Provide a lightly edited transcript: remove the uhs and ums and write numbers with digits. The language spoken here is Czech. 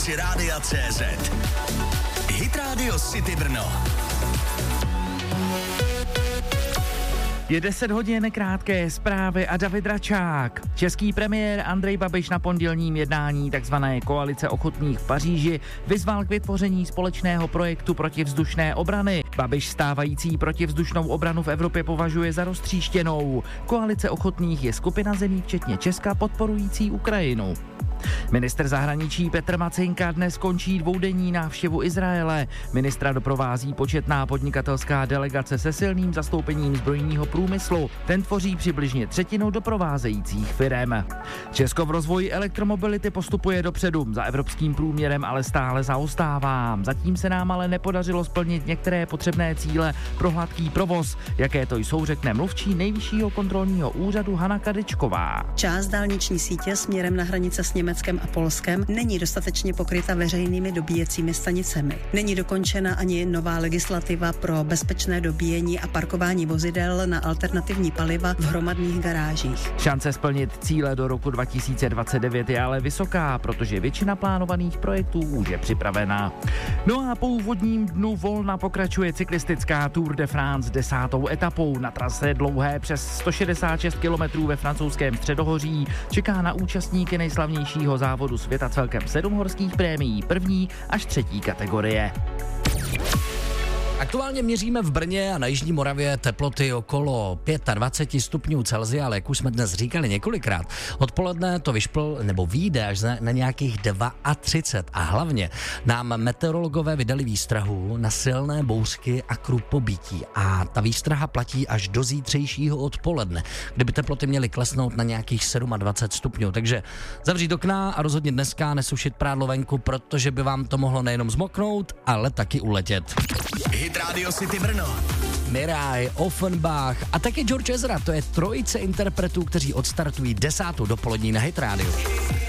aplikaci Rádia CZ. Hit Radio City Brno. Je 10 hodin, krátké zprávy a David Račák. Český premiér Andrej Babiš na pondělním jednání tzv. Koalice ochotných v Paříži vyzval k vytvoření společného projektu protivzdušné obrany. Babiš stávající protivzdušnou obranu v Evropě považuje za roztříštěnou. Koalice ochotných je skupina zemí včetně Česka podporující Ukrajinu. Ministr zahraničí Petr Macinka dnes končí dvoudenní návštěvu Izraele. Ministra doprovází početná podnikatelská delegace se silným zastoupením zbrojního průmyslu. Ten tvoří přibližně třetinu doprovázejících firem. Česko v rozvoji elektromobility postupuje dopředu, za evropským průměrem ale stále zaostává. Zatím se nám ale nepodařilo splnit některé potřebné cíle pro hladký provoz. Jaké to jsou, řekne mluvčí Nejvyššího kontrolního úřadu Hana Kadečková. Část dálniční sítě směrem na hranice s Německem a Polskem není dostatečně pokryta veřejnými dobíjecími stanicemi. Není dokončena ani nová legislativa pro bezpečné dobíjení a parkování vozidel na alternativní paliva v hromadných garážích. Šance splnit cíle do roku 2029 je ale vysoká, protože většina plánovaných projektů už je připravena. No a po úvodním dnu volna pokračuje cyklistická Tour de France 10. etapou. Na trase dlouhé přes 166 km ve francouzském Středohoří čeká na účastníky nejslavnějšího závodu světa celkem 7 horských prémií první až třetí kategorie. Aktuálně měříme v Brně a na jižní Moravě teploty okolo 25 stupňů Celsia, ale jak už jsme dnes říkali několikrát, odpoledne to vyjde až na nějakých 32 a hlavně nám meteorologové vydali výstrahu na silné bouřky a krupobytí a ta výstraha platí až do zítřejšího odpoledne, kdyby teploty měly klesnout na nějakých 27 stupňů, takže zavřít okna a rozhodně dneska nesušit prádlo venku, protože by vám to mohlo nejenom zmoknout, ale taky uletět. Hit Radio City Brno. Mirai, Offenbach a také George Ezra, to je trojice interpretů, kteří odstartují 10. dopolední na Hit Radio.